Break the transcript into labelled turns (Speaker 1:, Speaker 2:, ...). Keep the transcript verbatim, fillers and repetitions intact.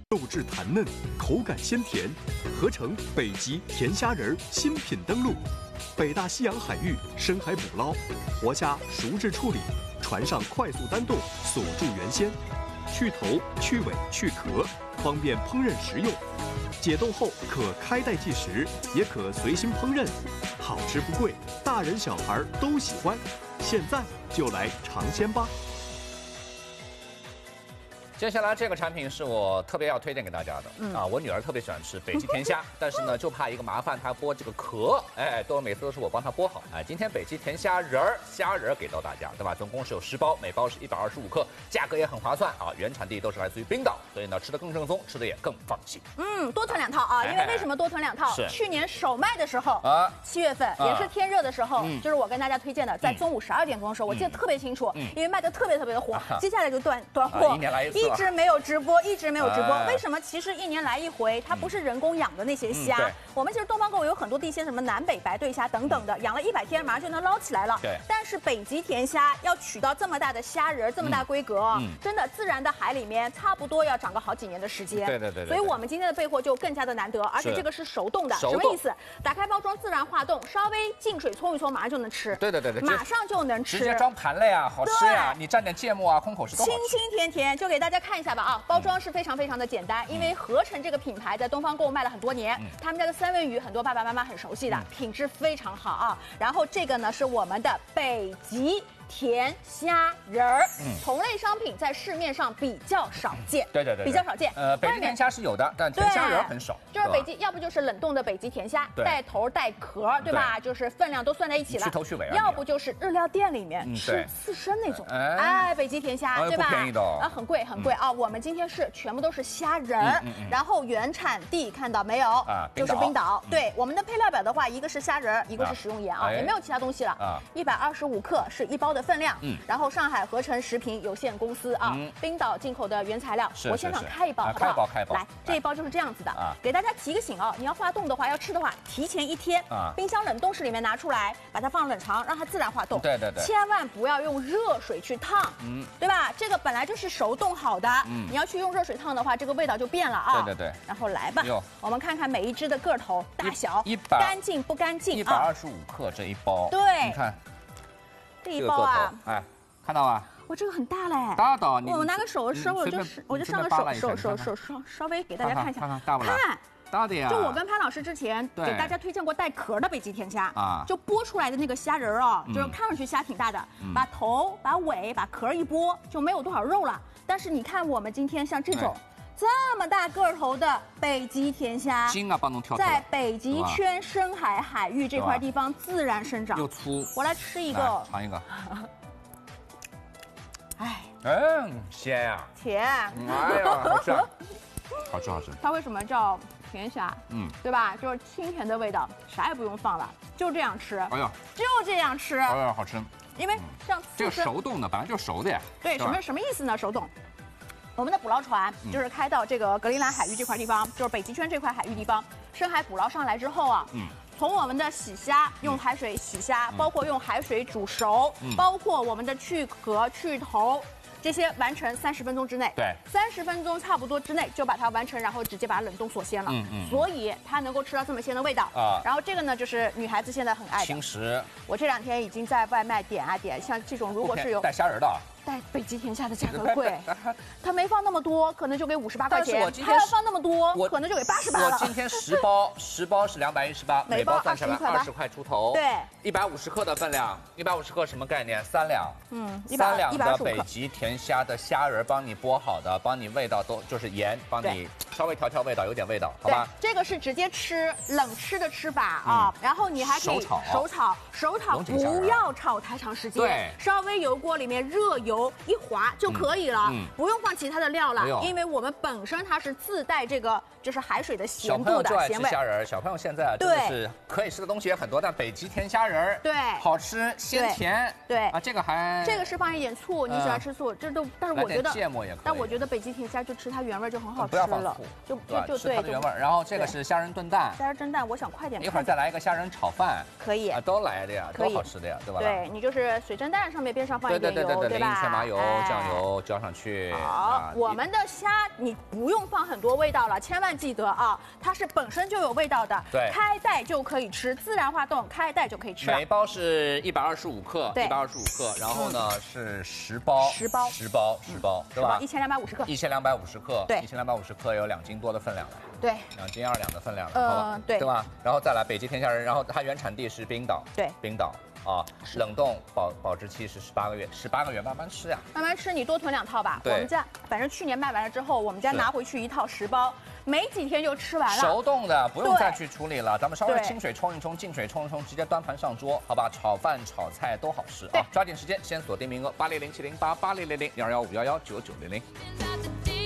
Speaker 1: 肉质弹嫩，口感鲜甜，合成北极甜虾仁新品登陆。北大西洋海域深海捕捞，活虾熟制处理，船上快速单冻锁住原鲜，去头、去尾、去壳，方便烹饪食用。解冻后可开袋即食，也可随心烹饪，好吃不贵，大人小孩都喜欢。现在就来尝鲜吧！
Speaker 2: 接下来这个产品是我特别要推荐给大家的、嗯、啊，我女儿特别喜欢吃北极甜虾，但是呢就怕一个麻烦，她剥这个壳，哎，都每次都是我帮她剥好。哎，今天北极甜虾仁儿虾仁儿给到大家，对吧？总共是有十包，每包是一百二十五克，价格也很划算啊。原产地都是来自于冰岛，所以呢吃的更正宗，吃的也更放心。
Speaker 3: 嗯，多囤两套啊，因为为什么多囤两套？
Speaker 2: 是
Speaker 3: 去年首卖的时候啊，七月份也是天热的时候，嗯、就是我跟大家推荐的，在中午十二点钟的时候，嗯、我记得特别清楚，嗯、因为卖的特别特别的火。啊、接下来就断断货、啊，一年来一次、啊，一直没有直播。一直没有直播，为什么？其实一年来一回，它不是人工养的那些虾。嗯、我们其实东方购物有很多的一些什么南北白对虾等等的，养了一百天马上就能捞起来了。对。但是北极甜虾要取到这么大的虾仁，这么大规格，嗯、真的自然的海里面差不多要长个好几年的时间。
Speaker 2: 对对 对, 对。
Speaker 3: 所以我们今天的备货就更加的难得，而且这个是手动的，什么意思？打开包装自然化冻，稍微进水冲一冲，马上就能吃。
Speaker 2: 对对对对。
Speaker 3: 马上就能吃。
Speaker 2: 直接装盘了呀，好吃呀！你蘸点芥末啊，空口吃都好吃。
Speaker 3: 清清甜甜，就给大家看一下吧啊，包装是非常非常的简单，因为合成这个品牌在东方购物卖了很多年，嗯、他们家的三文鱼很多爸爸妈妈很熟悉的，嗯、品质非常好啊。然后这个呢是我们的北极甜虾仁儿，嗯，同类商品在市面上比较少见，
Speaker 2: 对对对，
Speaker 3: 比较少见。
Speaker 2: 呃，北极甜虾是有的，但甜虾仁很少。
Speaker 3: 就是北极，要不就是冷冻的北极甜虾，带头带壳，对吧？就是分量都算在一起了，
Speaker 2: 去头去尾。
Speaker 3: 要不就是日料店里面吃刺身那种，哎，北极甜虾，对吧？
Speaker 2: 不便宜的
Speaker 3: 啊，很贵很贵啊。我们今天是全部都是虾仁儿，然后原产地看到没有？啊，就是冰岛。对，我们的配料表的话，一个是虾仁儿，一个是食用盐啊，也没有其他东西了。啊，一百二十五克是一包的分量。嗯，然后。然后上海合成食品有限公司啊，嗯、冰岛进口的原材料，我现场开一包，好不好？
Speaker 2: 开一包，开一包。
Speaker 3: 来，这一包就是这样子的，啊、给大家提个醒哦，你要化冻的话，要吃的话，提前一天，啊、冰箱冷冻室里面拿出来，把它放冷藏，让它自然化冻。
Speaker 2: 对对对，
Speaker 3: 千万不要用热水去烫，嗯，对吧？这个本来就是熟冻好的，嗯，你要去用热水烫的话，这个味道就变了啊。
Speaker 2: 对对对。
Speaker 3: 然后来吧，我们看看每一只的个头、大小，
Speaker 2: 一百
Speaker 3: 干净不干净？
Speaker 2: 一百二十五克这一包，
Speaker 3: 对，
Speaker 2: 你看
Speaker 3: 这一包啊，
Speaker 2: 哎，看到吗？
Speaker 3: 哇，这个很大嘞！
Speaker 2: 大的，
Speaker 3: 我拿个手稍微就是我就上个手手手手稍稍微给大家看一下，
Speaker 2: 看看大不大？
Speaker 3: 看
Speaker 2: 大的呀！
Speaker 3: 就我跟潘老师之前给大家推荐过带壳的北极甜虾啊，就剥出来的那个虾仁哦，就是看上去虾挺大的，把头、把尾、把壳一剥，就没有多少肉了。但是你看我们今天像这种这么大个头的北极甜虾，
Speaker 2: 筋啊，帮侬挑。
Speaker 3: 在北极圈深海海域这块地方自然生长，
Speaker 2: 又粗。
Speaker 3: 我来吃一个，
Speaker 2: 尝一个。
Speaker 3: 哎，
Speaker 2: 嗯，鲜呀，
Speaker 3: 甜，
Speaker 2: 哎呀，好吃，好吃好吃。
Speaker 3: 它为什么叫甜虾？嗯，对吧？就是清甜的味道，啥也不用放了，就这样吃。哎呀，就这样吃。
Speaker 2: 哎呀，好吃。
Speaker 3: 因为像
Speaker 2: 这个熟冻的，本来就是熟的呀。
Speaker 3: 对，什么什么意思呢？熟冻。我们的捕捞船就是开到这个格陵兰海域这块地方，就是北极圈这块海域地方，深海捕捞上来之后啊，嗯。从我们的洗虾，用海水洗虾，包括用海水煮熟，包括我们的去壳、去头，这些完成三十分钟之内。对，三十分钟差不多之内就把它完成，然后直接把它冷冻锁鲜了。嗯嗯。所以它能够吃到这么鲜的味道啊。然后这个呢，就是女孩子现在很爱的
Speaker 2: 轻食。
Speaker 3: 我这两天已经在外卖点啊点，像这种如果是有
Speaker 2: 带虾仁的。
Speaker 3: 带北极甜虾的价格贵，他没放那么多，可能就给五十八块钱。
Speaker 2: 但是我今天
Speaker 3: 他要放那么多，我可能就给八十八了。
Speaker 2: 我今天十包，十包是两百一十八，每包算下来二十块出头。
Speaker 3: 对，
Speaker 2: 一百五十克的分量，一百五十克什么概念？三两。嗯，三两的北极甜虾的虾仁，帮你剥好的，帮你味道都就是盐，帮你稍微调调味道，有点味道，好吧？
Speaker 3: 这个是直接吃冷吃的吃法啊，然后你还可以手炒，手炒，手炒不要炒太长时间，对，稍微油锅里面热油。一划就可以了，嗯、不用放其他的料了，因为我们本身它是自带这个就是海水的咸度的咸味。
Speaker 2: 小朋友就爱吃虾仁，小朋友现在真的是可以吃的东西也很多，但北极甜虾仁
Speaker 3: 对
Speaker 2: 好吃鲜甜，
Speaker 3: 对
Speaker 2: 啊，这个还
Speaker 3: 这个是放一点醋，你喜欢吃醋，这都但是我觉得
Speaker 2: 芥末也可以，
Speaker 3: 但我觉得北极甜虾就吃它原味就很好吃
Speaker 2: 了，不要放醋，
Speaker 3: 就就就对
Speaker 2: 原味。然后这个是虾仁炖蛋，
Speaker 3: 虾仁炖蛋，我想快点，
Speaker 2: 一会儿再来一个虾仁炒饭，
Speaker 3: 可以
Speaker 2: 啊，都来的呀，都好吃的呀，对吧？
Speaker 3: 对你就是水蒸蛋上面边上放一点油，对吧？
Speaker 2: 甜麻油、酱油浇上去。
Speaker 3: 好，我们的虾你不用放很多味道了，千万记得啊，它是本身就有味道的。
Speaker 2: 对，
Speaker 3: 开袋就可以吃，自然化冻开袋就可以吃。
Speaker 2: 每包是一百二十五克，一百二十五克，然后呢是十包，
Speaker 3: 十包，
Speaker 2: 十包，十包，对吧？
Speaker 3: 一千两百五十克，
Speaker 2: 一千两百五十克，
Speaker 3: 对，
Speaker 2: 一千两百五十克有两斤多的分量了。
Speaker 3: 对，
Speaker 2: 两斤二两的分量了，好吧？对，对吧？然后再来北极甜虾仁，然后它原产地是冰岛，
Speaker 3: 对，
Speaker 2: 冰岛啊，冷冻保保质期是十八个月，十八个月慢慢吃呀，
Speaker 3: 慢慢吃，你多囤两套吧。我们家反正去年卖完了之后，我们家拿回去一套十包，没几天就吃完了。
Speaker 2: 熟冻的，不用再去处理了，咱们稍微清水冲一冲，净水冲一冲，直接端盘上桌，好吧？炒饭、炒菜都好吃啊！抓紧时间，先锁定名额八零零七零八八零零零零二幺五幺幺九九零零。